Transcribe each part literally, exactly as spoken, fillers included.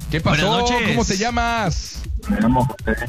¿Qué pasó? Buenas noches. ¿Cómo te llamas? Me llamo José.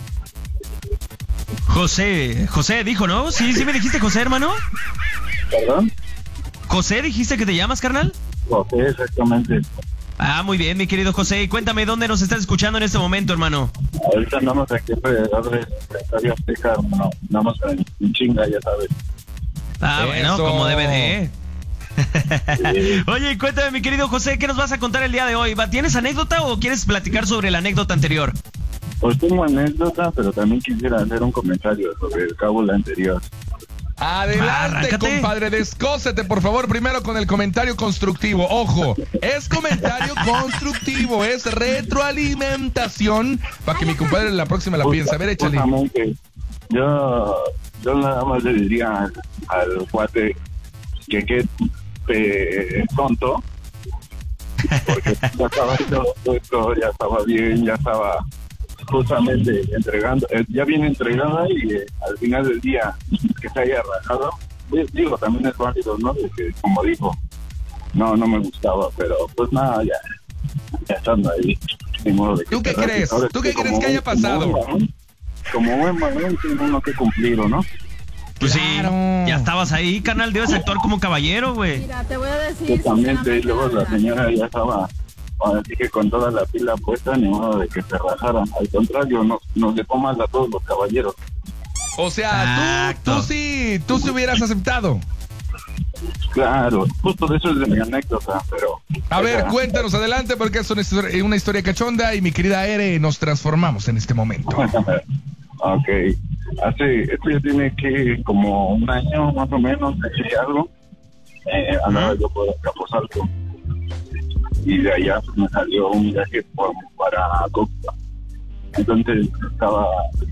José, José dijo, ¿no? Sí, sí me dijiste José, hermano. ¿Perdón? José, ¿dijiste que te llamas, carnal? José, exactamente. Ah, muy bien, mi querido José. Cuéntame, ¿dónde nos estás escuchando en este momento, hermano? Ahorita andamos aquí alrededor de Estadio Azteca, no, andamos en, en chinga, ya sabes. Ah, Eso. bueno, como debe de. Sí. Oye, cuéntame, mi querido José, ¿qué nos vas a contar el día de hoy? ¿Va- ¿Tienes anécdota o quieres platicar sobre la anécdota anterior? Pues tengo anécdota, pero también quisiera hacer un comentario sobre el cábula anterior. Adelante, Arráncate. compadre, descósete, por favor, primero con el comentario constructivo. Ojo, es comentario constructivo, es retroalimentación para que mi compadre la próxima la piense. A ver, échale. Justamente, yo, yo nada más le diría al, al cuate que qué eh, tonto, porque ya estaba todo esto, ya estaba bien, ya estaba justamente entregando, eh, ya viene entregada y eh, al final del día que se haya rajado, eh, digo, también es válido, ¿no? De que, como dijo, no, no me gustaba, pero pues nada, ya, ya estando ahí. Ni modo de que ¿Tú qué te rajes. crees? Ahora ¿Tú sí, qué crees como que haya buen- como pasado? buen varón, Como buen varón tiene uno que cumplir, ¿o no? Pues Claro. sí, ya estabas ahí, carnal, debes actuar como caballero, güey. Mira, te voy a decir. Justamente, y luego la sinceramente, señora ya estaba, ahora sí que con toda la pila puesta, ni modo de que se rajara. Al contrario, nos, nos dejó mal a todos los caballeros. O sea, tú, Exacto. tú sí, tú sí hubieras aceptado. Claro, justo de eso es de mi anécdota, pero... A ver, o sea, cuéntanos adelante porque es una historia, una historia cachonda y mi querida Ere, nos transformamos en este momento. Ok, hace, esto ya tiene que como un año más o menos, así algo, eh, andaba yo por Capozalco y de allá pues, me salió un viaje por, para Costa. Entonces estaba,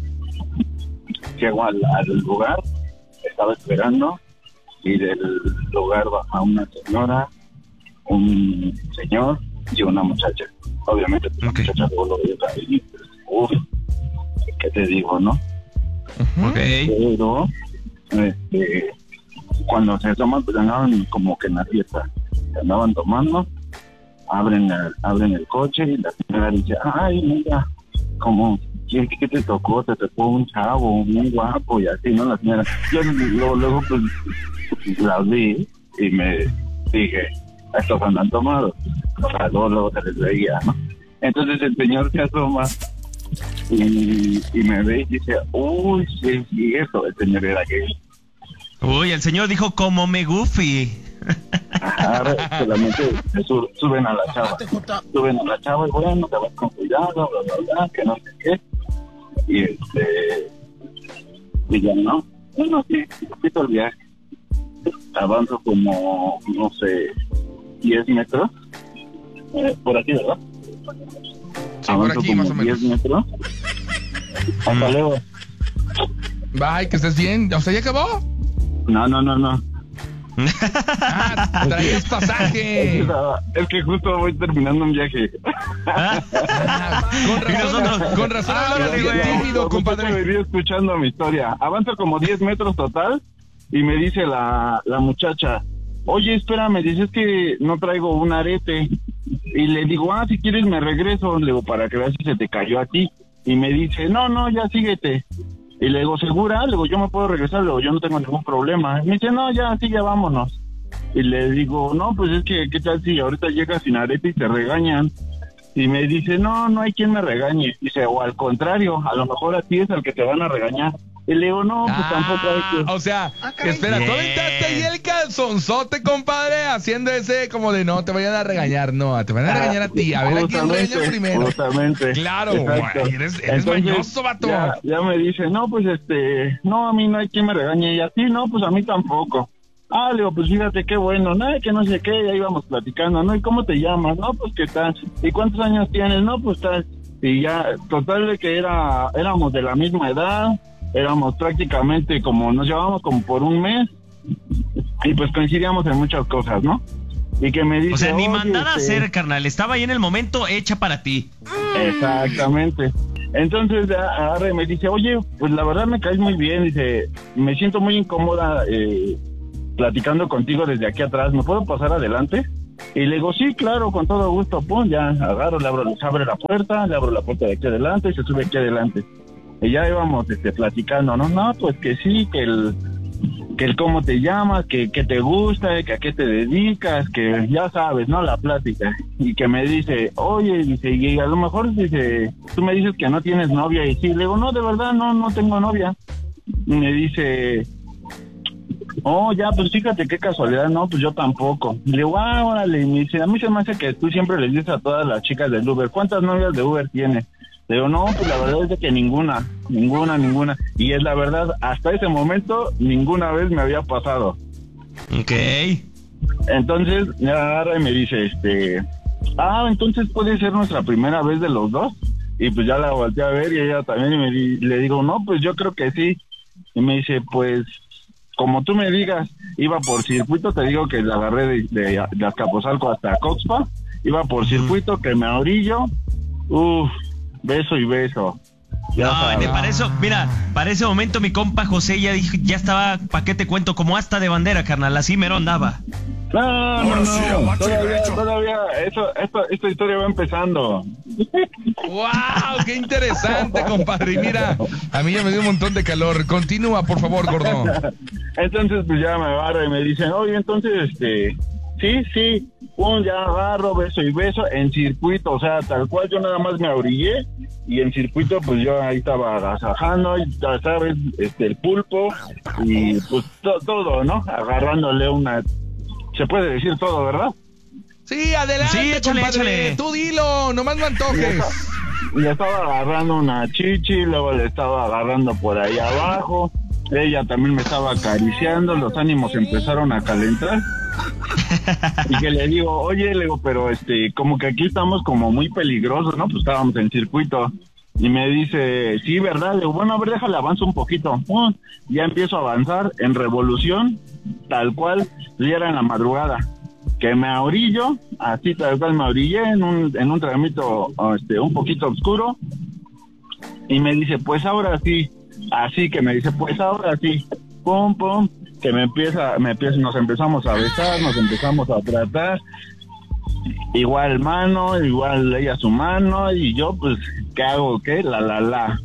llego al, al lugar, estaba esperando y del lugar baja una señora, un señor y una muchacha. Obviamente pues, Ok. la muchacha luego lo veía ahí, uff, ¿qué te digo, no? Ok. Pero este, cuando se asoman pues andaban como que en la fiesta, se andaban tomando, abren el, abren el coche y la señora dice, ay mira, como ¿qué, qué te tocó? Te tocó un chavo muy guapo y así, ¿no? La señora, yo luego, luego pues la vi y me dije, estos andan tomados, o sea, luego, luego se les veía, ¿no? Entonces el señor se asoma y, y me ve y dice, uy, sí es cierto, el señor era gay. Uy, el señor dijo como me goofy. Ahora solamente se su- suben a la chava, suben a la chava y bueno, te vas con cuidado, bla, bla, bla, que no sé qué. Y este, y ya no, bueno, sí, un poquito el viaje. Avanzo como, no sé, diez metros, eh, por aquí, ¿verdad? Sí, por aquí más o menos. diez metros. Hasta luego. Bye, que estés bien. O sea, ¿ya acabó? No, no, no, no. Ah, traías Es pasaje. que, es que justo voy terminando un viaje. Ah, con Y razón, nosotros- con razón Ah, hablabas órale, bien güey. tímido, Usted compadre. venía escuchando mi historia. Avanzo como diez metros total y me dice la, la muchacha, oye, espérame, dices que no traigo un arete. Y le digo, ah, si quieres me regreso, le digo, para que veas si se te cayó a ti. Y me dice, no, no, ya síguete. Y le digo, ¿segura? Le digo, yo me puedo regresar, le digo, yo no tengo ningún problema. Y me dice, no, ya, sí, ya vámonos. Y le digo, no, pues es que, ¿qué tal si ahorita llegas sin arete y te regañan? Y me dice, no, no hay quien me regañe. Dice, o al contrario, a lo mejor a ti es al que te van a regañar. Y le digo, no, pues tampoco hay Ah, que... o sea, espera, tú Bien. aventaste ahí el calzonzote, compadre, haciendo ese como de no, te vayan a regañar, no, te van a regañar a ti, a ver a quién Justamente, regaña primero. Justamente. Claro, Exacto. güey, eres, eres Entonces, mañoso, vato. Ya, ya me dice, no, pues este, no, a mí no hay quien me regañe, y a ti, no, pues a mí tampoco. Ah, le digo, pues fíjate qué bueno, no, que no sé qué, ya íbamos platicando, ¿no? ¿Y cómo te llamas? No, pues qué tal. ¿Y cuántos años tienes? No, pues tal. Y ya, total de que era, éramos de la misma edad, éramos prácticamente como, nos llevábamos como por un mes, y pues coincidíamos en muchas cosas, ¿no? Y que me dice, O sea, ni "Oye, mandada a este, hacer, carnal. Estaba ahí en el momento hecha para ti. Exactamente. Entonces agarra y me dice, oye, pues la verdad me caes muy bien, dice, me siento muy incómoda eh, platicando contigo desde aquí atrás, ¿me puedo pasar adelante? Y le digo, sí, claro, con todo gusto, pum, ya agarro, le abro, le abre la puerta, le abro la puerta de aquí adelante y se sube aquí adelante. Y ya íbamos este, platicando, ¿no? No, pues que sí, que el, que el cómo te llamas, que, que te gusta, que a qué te dedicas, que ya sabes, ¿no? La plática. Y que me dice, oye, dice, y a lo mejor dice, tú me dices que no tienes novia. Y sí, le digo, no, de verdad, no, no tengo novia. Y me dice... Oh, ya, pues fíjate qué casualidad, no, pues yo tampoco. Le digo, ah, órale, y me dice, a mí se me hace que tú siempre les dices a todas las chicas del Uber, ¿cuántas novias de Uber tienes? Le digo, no, pues la verdad es de que ninguna, ninguna, ninguna. Y es la verdad, hasta ese momento, ninguna vez me había pasado. Ok. Entonces, me agarra y me dice, este, ah, entonces puede ser nuestra primera vez de los dos. Y pues ya la volteé a ver y ella también, y me di, le digo, no, pues yo creo que sí. Y me dice, pues... como tú me digas, iba por circuito, te digo que la agarré de, de, de Azcapotzalco hasta Coxpa, iba por circuito, que me orillo, uff, beso y beso. Ya no, de, para eso, mira, para ese momento mi compa José ya dijo, ya estaba, ¿pa' qué te cuento? Como hasta de bandera, carnal, así mero andaba. No, no, no, todavía, todavía, eso, esto, esta historia va empezando. ¡Wow! ¡Qué interesante, compadre! Y mira, a mí ya me dio un montón de calor. Continúa, por favor, gordo. Entonces, pues ya me agarra y me dicen, oye, entonces, este, sí, sí, un ya agarro, beso y beso en circuito, o sea, tal cual yo nada más me orillé y en circuito, pues yo ahí estaba agasajando, y ya sabes, este, el pulpo y pues to- todo, ¿no? Agarrándole una... Se puede decir todo, ¿verdad? Sí, adelante, sí, échale, compadre. échale. Tú dilo, nomás no antojes. Le estaba agarrando una chichi, luego le estaba agarrando por ahí abajo. Ella también me estaba acariciando, los ánimos empezaron a calentar. Y que le digo, oye, le digo, pero este, como que aquí estamos como muy peligrosos, ¿no? Pues estábamos en circuito. Y me dice, sí, ¿verdad? Le digo, bueno, a ver, déjale, avanzo un poquito. Uh, ya empiezo a avanzar en revolución, tal cual, ya era en la madrugada. Que me ahorillo, así tal cual me orillé en un, en un tramito este, un poquito oscuro. Y me dice, pues ahora sí. Así que me dice, pues ahora sí. Pum, pum. Que me empieza, me empieza, nos empezamos a besar, nos empezamos a tratar. Igual mano, igual ella su mano, y yo pues, ¿qué hago? ¿Qué? La, la, la.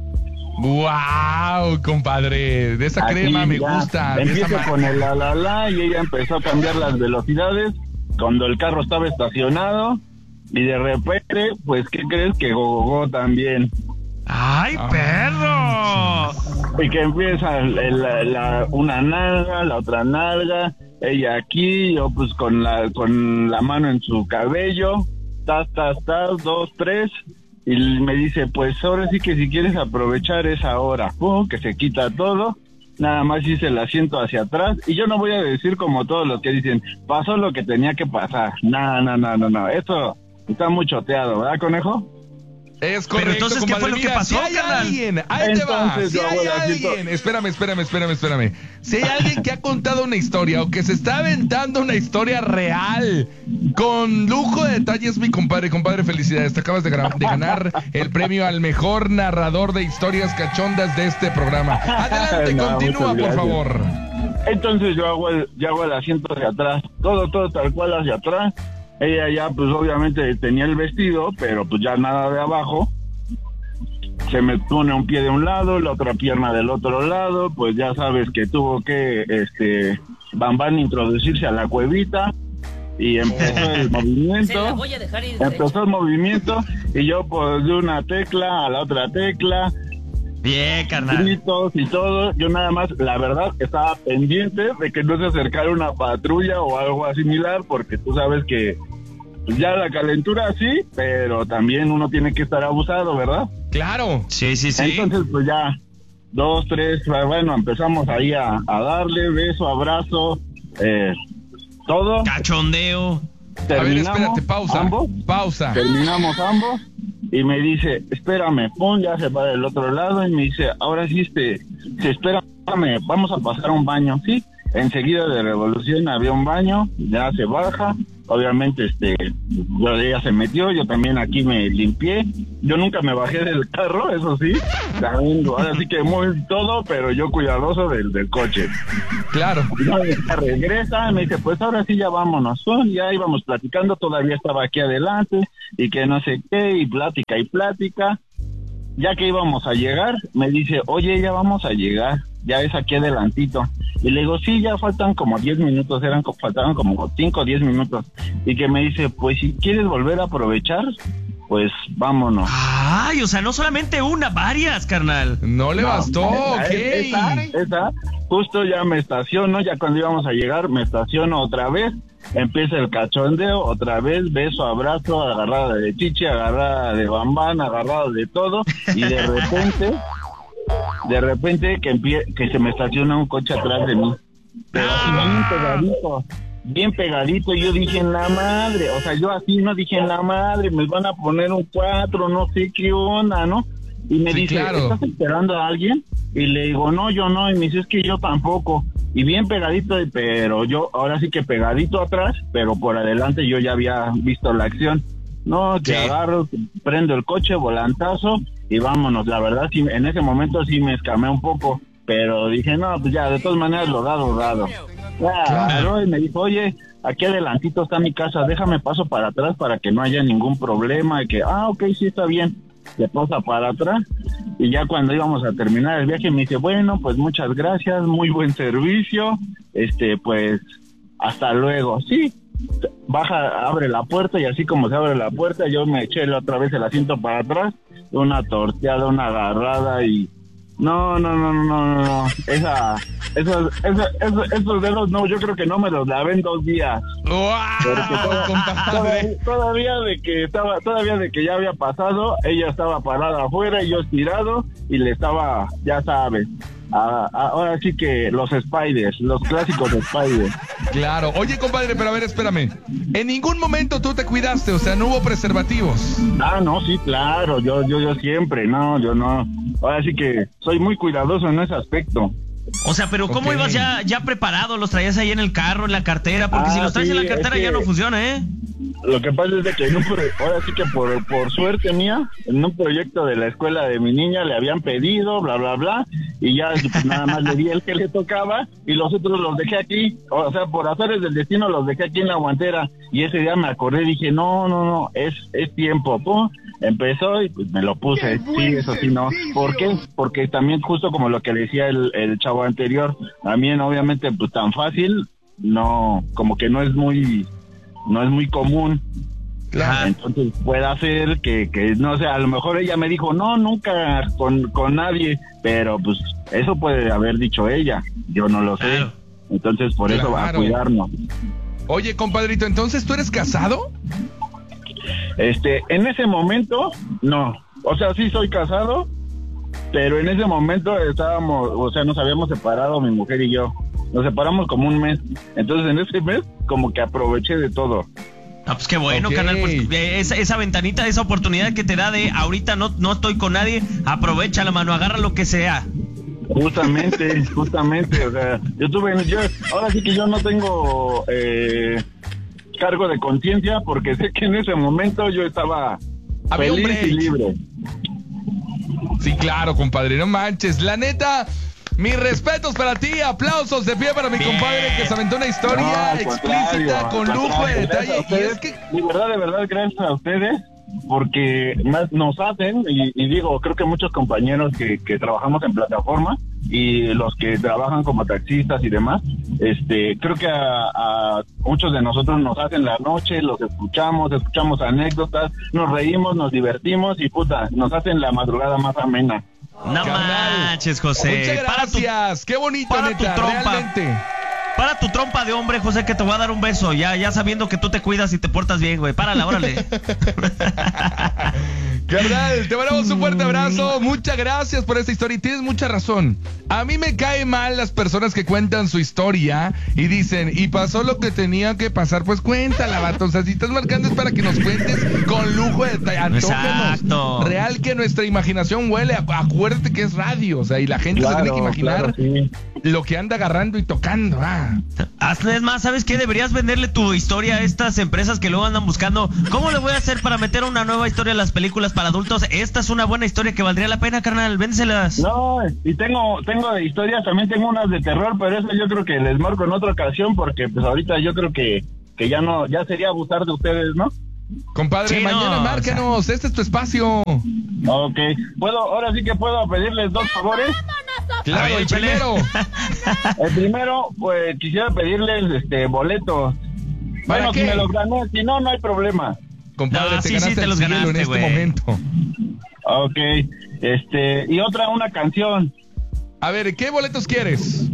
¡Wow, compadre! De esa Aquí crema me ya gusta. De empiezo esa con el la, la, la, y ella empezó a cambiar las velocidades cuando el carro estaba estacionado, y de repente, pues, ¿qué crees? Que gogó también. ¡Ay, perro! Y que empieza el, la, la, una nalga, la otra nalga, ella aquí, yo pues con la con la mano en su cabello, tas, tas, tas, dos, tres, y me dice, pues ahora sí que si quieres aprovechar esa hora, pum, que se quita todo, nada más hice el asiento hacia atrás, y yo no voy a decir como todos los que dicen, pasó lo que tenía que pasar, no, no, no, no, no, eso está muy choteado, ¿verdad, conejo? Es correcto, Pero entonces, ¿qué compadre. fue lo que Mira, pasó, si hay carnal? alguien, ahí Entonces, te va. Si yo hay hago la cita. alguien, espérame, espérame, espérame, espérame. Si hay alguien que ha contado una historia o que se está aventando una historia real, con lujo de detalles, mi compadre, compadre, felicidades. Te acabas de, gra- de ganar el premio al mejor narrador de historias cachondas de este programa. Adelante, No, continúa, muchas por gracias. favor. Entonces yo hago el, yo hago el asiento hacia atrás, todo, todo tal cual hacia atrás. Ella ya pues obviamente tenía el vestido, pero pues ya nada de abajo. Se me pone un pie de un lado, la otra pierna del otro lado, pues ya sabes que tuvo que, este, Bam Bam introducirse a la cuevita y empezó el Se la movimiento, voy a dejar ir. empezó el movimiento y yo pues de una tecla a la otra tecla, Bien, carnal. gritos y todo, yo nada más, la verdad, estaba pendiente de que no se acercara una patrulla o algo similar, porque tú sabes que pues, ya la calentura sí, pero también uno tiene que estar abusado, ¿verdad? Claro. Sí, sí, sí. Entonces, pues ya, dos, tres, bueno, empezamos ahí a, a darle beso, abrazo, eh, todo. Cachondeo. A ver, espérate, pausa. ambos, Pausa. terminamos ambos, y me dice, espérame, pum, ya se va del otro lado, y me dice, ahora sí, este, se espérame, vamos a pasar a un baño, ¿sí? Enseguida de revolución había un baño, ya se baja, obviamente, este, yo- ella se metió, yo también aquí me limpié. Yo nunca me bajé del carro, eso sí. También, ahora sí que muy todo, pero yo cuidadoso del, del coche. Claro. No, ella regresa, me dice, pues ahora sí ya vámonos. Oh, ya íbamos platicando, todavía estaba aquí adelante, y que no sé qué, y plática y plática. Ya que íbamos a llegar, me dice, oye, ya vamos a llegar, ya es aquí adelantito. Y le digo, sí, ya faltan como diez minutos, eran co- faltaban como cinco o diez minutos. Y que me dice, pues si quieres volver a aprovechar, pues vámonos. Ay, o sea, no solamente una, varias, carnal. No le No, bastó, esa, ok. Esa, esa, justo ya me estaciono, ya cuando íbamos a llegar, me estaciono otra vez, empieza el cachondeo, otra vez, beso, abrazo, agarrada de chichi, agarrada de bambán, agarrada de todo, y de repente, de repente que empie- que se me estaciona un coche atrás de mí, pero bien pegadito, bien pegadito, y yo dije, en la madre, o sea, yo así no dije, en la madre, me van a poner un cuatro, no sé qué onda, ¿no? Y me Sí, dice, claro. ¿estás esperando a alguien? Y le digo, no, yo no, y me dice, es que yo tampoco. Y bien pegadito, pero yo, ahora sí que pegadito atrás, pero por adelante yo ya había visto la acción. No, que Sí. agarro, prendo el coche, volantazo, y vámonos. La verdad, sí, en ese momento sí me escamé un poco, pero dije, no, pues ya, de todas maneras, lo dado, dado. Ya, Claro. agarró y me dijo, oye, aquí adelantito está mi casa, déjame paso para atrás para que no haya ningún problema. Y que, ah, ok, sí, está bien. Le pasa para atrás, y ya cuando íbamos a terminar el viaje me dice, bueno, pues muchas gracias, muy buen servicio, este, pues, hasta luego. Sí, baja, abre la puerta, y así como se abre la puerta, yo me eché otra vez el asiento para atrás, una torteada, una agarrada, y no, no, no, no, no, no, esa, esos, esos, esos, esos dedos, no, yo creo que no me los lavé en dos días. Porque ¡Wow, toda- compadre! todavía, todavía de que estaba, todavía de que ya había pasado, ella estaba parada afuera y yo estirado, y le estaba, ya sabes, a- a- ahora sí que los spiders, los clásicos spiders. Claro. Oye, compadre, pero a ver, espérame. En ningún momento tú te cuidaste, o sea, no hubo preservativos. Ah, no, sí, claro, yo, yo, yo siempre, no, yo no. Ahora sí que soy muy cuidadoso en ese aspecto. O sea, pero ¿cómo Ok. ibas ya, ya preparado? ¿Los traías ahí en el carro, en la cartera? Porque Ah, si los traes en sí, la cartera es ya que- no funciona, ¿eh? Lo que pasa es de que en un pro- ahora sí que por, por suerte mía, en un proyecto de la escuela de mi niña le habían pedido, bla, bla, bla, y ya pues, nada más le di el que le tocaba, y los otros los dejé aquí, o sea, por azares del destino los dejé aquí en la guantera, y ese día me acordé, dije, no, no, no, es, es tiempo, pum, empezó y pues me lo puse, sí, eso sí, no. ¿Por qué? Porque también justo como lo que decía el, el chavo anterior, también obviamente pues tan fácil, no, como que no es muy... no es muy común. Claro. Entonces puede hacer que, que, no sé, a lo mejor ella me dijo, no, nunca con, con nadie, pero pues eso puede haber dicho ella, yo no lo sé. Claro. Entonces por eso va a Claro. cuidarnos. Oye, compadrito, entonces, ¿tú eres casado? Este, en ese momento, no. O sea, sí soy casado, pero en ese momento estábamos, o sea, nos habíamos separado mi mujer y yo. Nos separamos como un mes. Entonces en ese mes como que aproveché de todo. Ah, pues qué bueno, Ok. carnal. Pues, eh, esa, esa ventanita, esa oportunidad que te da de ahorita no, no estoy con nadie, aprovecha la mano, agarra lo que sea. Justamente, justamente, o sea, yo tuve, yo, ahora sí que yo no tengo eh, cargo de conciencia porque sé que en ese momento yo estaba Había un feliz y break. libre. Sí, claro, compadre, no manches. La neta, mis respetos para ti, aplausos de pie para mi Bien. compadre que se aventó una No, historia al explícita, contrario, con al lujo contrario, de gracias a detalle. Y ustedes, es que, de verdad, de verdad, gracias a ustedes, porque más nos hacen, y, y digo, creo que muchos compañeros que, que trabajamos en plataforma y los que trabajan como taxistas y demás, este, creo que a, a muchos de nosotros nos hacen la noche, los escuchamos, escuchamos anécdotas, nos reímos, nos divertimos y puta, nos hacen la madrugada más amena. No Carnal, manches, José. muchas Para tu, gracias. Qué bonito, para tu neta, trompa. realmente. para tu trompa de hombre, José, que te voy a dar un beso. Ya, ya sabiendo que tú te cuidas y te portas bien, güey. Párala, órale. Carnal, te mandamos un fuerte abrazo. Muchas gracias por esta historia. Y tienes mucha razón. A mí me cae mal las personas que cuentan su historia y dicen, y pasó lo que tenía que pasar. Pues cuéntala, vato. O sea, si estás marcando es para que nos cuentes con lujo de detalle. Antógenos. Exacto. Real que nuestra imaginación huele. Acu- Acuérdate que es radio. O sea, y la gente se tiene que imaginar claro, sí. lo que anda agarrando y tocando, ah. Es más, ¿sabes qué? Deberías venderle tu historia a estas empresas que luego andan buscando. ¿Cómo le voy a hacer para meter una nueva historia a las películas para adultos? Esta es una buena historia que valdría la pena, carnal. Vénselas. No, y tengo tengo de historias, también tengo unas de terror, pero eso yo creo que les marco en otra ocasión porque pues ahorita yo creo que, que ya no, ya sería abusar de ustedes, ¿no? Compadre, Sí, mañana no, márcanos, o sea... este es tu espacio. Ok, puedo, ahora sí que puedo pedirles dos favores. Claro, ver, el échale. primero. El primero, pues quisiera pedirles este boletos. ¿Para Bueno, qué? si me los gané, si no, no hay problema. Compadre, No, te sí, ganaste sí, te el los cielo ganaste, en este güey. momento. Ok, este, y otra, una canción. A ver, ¿qué boletos quieres?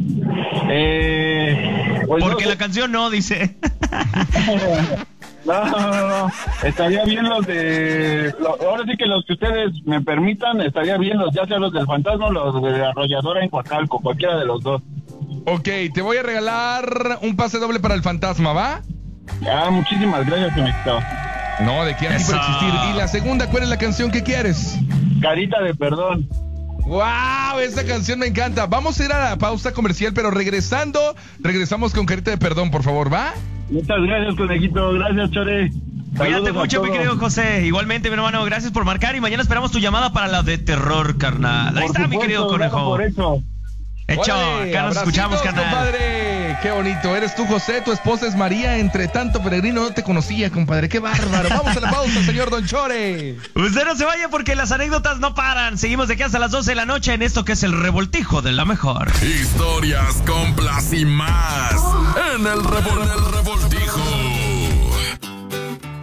Eh, pues Porque no la sé. canción no, dice. No, no, no, no. Estaría bien los de... lo- ahora sí que los que ustedes me permitan, estaría bien los, ya sea los del Fantasma o los de Arrolladora en Coacalco, cualquiera de los dos. Ok, te voy a regalar un pase doble para el fantasma, ¿va? Ah, muchísimas gracias, que me quitó. No, de qué a ti por Eso. existir. Y la segunda, ¿cuál es la canción que quieres? Carita de perdón. ¡Wow! Esa canción me encanta. Vamos a ir a la pausa comercial, pero regresando, regresamos con Carita de Perdón, por favor, ¿va? Muchas gracias, conejito. Gracias, Chore. Cuídate Saludos a mucho, mi todos. querido José. Igualmente, mi hermano, gracias por marcar y mañana esperamos tu llamada para la de terror, carnal. Ahí Por está, mi supuesto, querido gracias conejo. por eso. Hecho, Órale, acá nos escuchamos, abracitos, carnal. compadre. Qué bonito. Eres tú, José, tu esposa es María. Entre tanto peregrino no te conocía, compadre. Qué bárbaro. Vamos a la pausa, señor Don Chore. Usted no se vaya porque las anécdotas no paran. Seguimos de aquí hasta las doce de la noche en esto que es el revoltijo de la mejor. Historias, complas y más en el, revol- el revoltijo.